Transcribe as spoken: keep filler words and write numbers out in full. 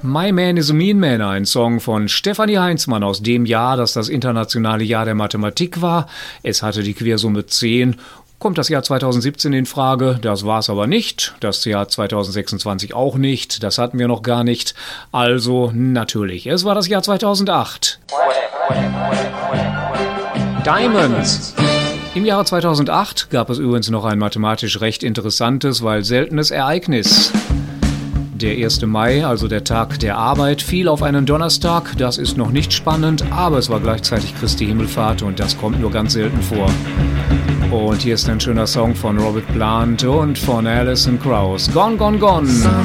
My Man is a Mean Man, ein Song von Stefanie Heinzmann aus dem Jahr, das das internationale Jahr der Mathematik war. Es hatte die Quersumme zehn. Kommt das Jahr zweitausendsiebzehn in Frage? Das war es aber nicht. Das Jahr zweitausendsechsundzwanzig auch nicht. Das hatten wir noch gar nicht. Also natürlich, es war das Jahr zweitausendacht. Diamonds. Im Jahre zweitausendacht gab es übrigens noch ein mathematisch recht interessantes, weil seltenes Ereignis. Der erste Mai, also der Tag der Arbeit, fiel auf einen Donnerstag. Das ist noch nicht spannend, aber es war gleichzeitig Christi Himmelfahrt und das kommt nur ganz selten vor. Und hier ist ein schöner Song von Robert Plant und von Alison Krauss. Gone, Gone, Gone.